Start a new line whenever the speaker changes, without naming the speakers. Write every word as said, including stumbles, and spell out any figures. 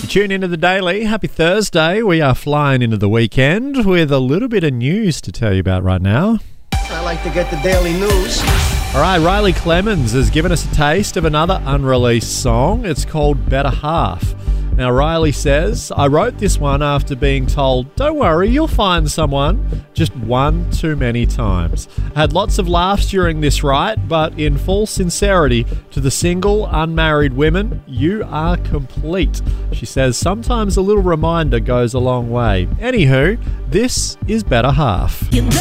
Tune into the Daily. Happy Thursday. We are flying into the weekend with a little bit of news to tell you about right now.
I like to get the daily news.
All right, Riley Clemens has given us a taste of another unreleased song. It's called Better Half. Now, Riley says, I wrote this one after being told, don't worry, you'll find someone, just one too many times. I had lots of laughs during this write, but in full sincerity to the single, unmarried women, you are complete. She says, sometimes a little reminder goes a long way. Anywho, this is Better Half.